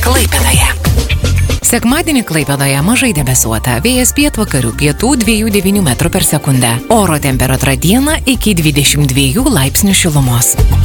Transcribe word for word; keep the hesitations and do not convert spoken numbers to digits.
Klaipėdoje. Sekmadienį Klaipėdoje mažai debesuota, vėjas pietvakarių pietų dviejų devynių metrų per sekundę. Oro temperatūra dieną iki dvidešimt dviejų laipsnių šilumos.